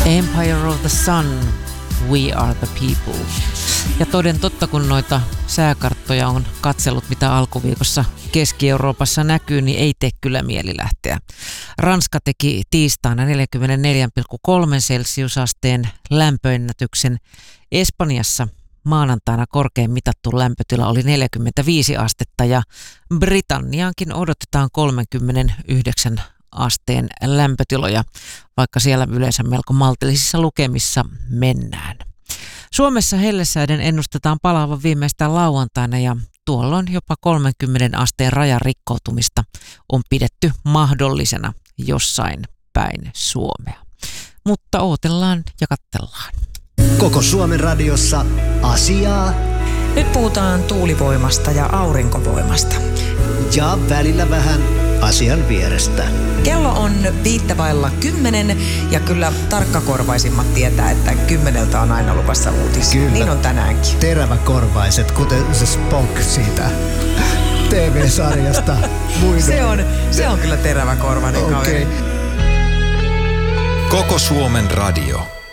Empire of the Sun, We Are the People. Ja toden totta, kun noita sääkarttoja on katsellut, mitä alkuviikossa Keski-Euroopassa näkyy, niin ei tee kyllä mieli lähteä. Ranska teki tiistaina 44,3 celsiusasteen lämpöennätyksen. Espanjassa maanantaina korkein mitattu lämpötila oli 45 astetta ja Britanniaankin odotetaan 39 asteen lämpötiloja, vaikka siellä yleensä melko maltillisissa lukemissa mennään. Suomessa hellesääden ennustetaan palaavan viimeistään lauantaina ja tuolloin jopa 30 asteen rajan rikkoutumista on pidetty mahdollisena jossain päin Suomea. Mutta odotellaan ja katsellaan. Koko Suomen radiossa asiaa. Nyt puhutaan tuulivoimasta ja aurinkovoimasta. Ja välillä vähän asian vierestä. Kello on 9:05 ja kyllä tarkkakorvaisimmat tietää, että 10 on aina luvassa uutisia. Kyllä. Niin on tänäänkin. Teräväkorvaiset, kuten se Spock siitä TV-sarjasta. Se on kyllä teräväkorvainen kaveri. Koko Suomen radio.